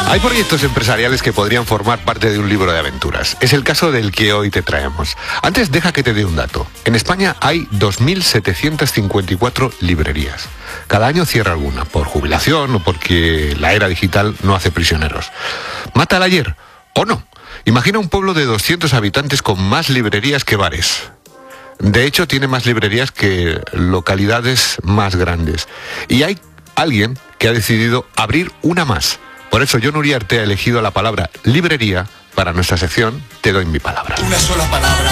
Hay proyectos empresariales que podrían formar parte de un libro de aventuras. Es el caso del que hoy te traemos. Antes, deja que te dé un dato. En España hay 2.754 librerías. Cada año cierra alguna, por jubilación o porque la era digital no hace prisioneros. ¿Mata el ayer o no? Imagina un pueblo de 200 habitantes con más librerías que bares. De hecho, tiene más librerías que localidades más grandes. Y hay alguien que ha decidido abrir una más. Por eso Jon Uriarte ha elegido la palabra librería para nuestra sección Te doy mi palabra. Una sola palabra.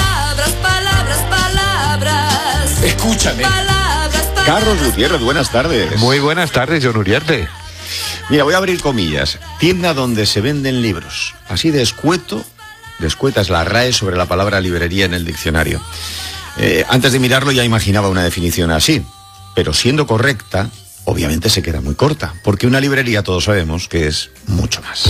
Palabras. Escúchame. Carlos Gutiérrez, buenas tardes. Muy buenas tardes, Jon Uriarte. Mira, voy a abrir comillas. Tienda donde se venden libros. Así de escueta es la RAE sobre la palabra librería en el diccionario. Antes de mirarlo ya imaginaba una definición así, pero siendo correcta, obviamente se queda muy corta, porque una librería todos sabemos que es mucho más.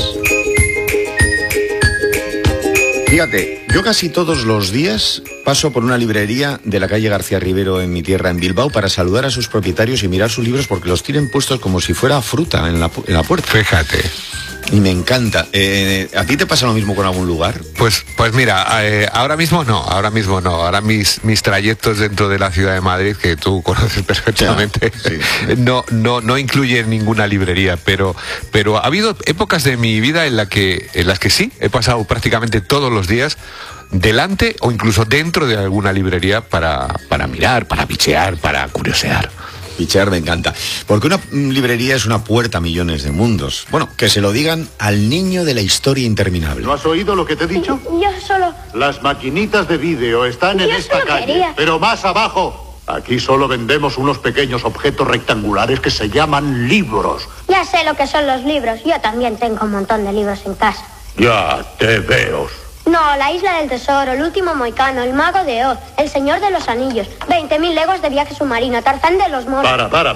Fíjate, yo casi todos los días paso por una librería de la calle García Rivero en mi tierra, en Bilbao, para saludar a sus propietarios y mirar sus libros porque los tienen puestos como si fuera fruta en la puerta. Fíjate. Y me encanta. ¿A ti te pasa lo mismo con algún lugar? Pues mira, ahora mismo no. Ahora mis trayectos dentro de la ciudad de Madrid, que tú conoces perfectamente, sí. no incluyen ninguna librería, pero ha habido épocas de mi vida en las que sí, he pasado prácticamente todos los días delante o incluso dentro de alguna librería para mirar, para bichear, para curiosear. Pichear me encanta, porque una librería es una puerta a millones de mundos. Bueno, que se lo digan al niño de la historia interminable. ¿No has oído lo que te he dicho? Yo solo... Las maquinitas de vídeo están en esta calle, quería. pero más abajo. Aquí solo vendemos unos pequeños objetos rectangulares que se llaman libros. Ya sé lo que son los libros. Yo también tengo un montón de libros en casa. Ya te veo. No, La Isla del Tesoro, El Último Moicano, El Mago de Oz, El Señor de los Anillos, 20.000 leguas de viaje submarino, Tarzán de los monos. Para.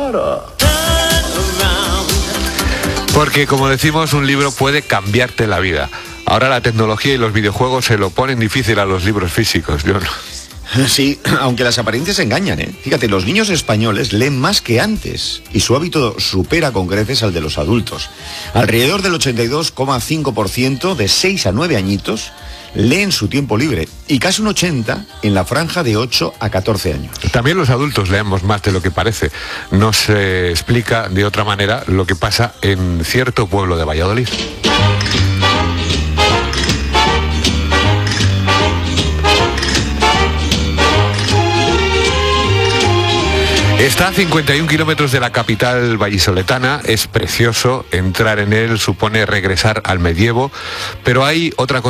Porque, como decimos, un libro puede cambiarte la vida. Ahora la tecnología y los videojuegos se lo ponen difícil a los libros físicos, Jon. Sí, aunque las apariencias engañan, ¿eh? Fíjate, los niños españoles leen más que antes y su hábito supera con creces al de los adultos. Alrededor del 82,5% de 6 a 9 añitos leen su tiempo libre y casi un 80% en la franja de 8 a 14 años. También los adultos leemos más de lo que parece. No se explica de otra manera lo que pasa en cierto pueblo de Valladolid. Está a 51 kilómetros de la capital vallisoletana, es precioso, entrar en él supone regresar al medievo, pero hay otra cosa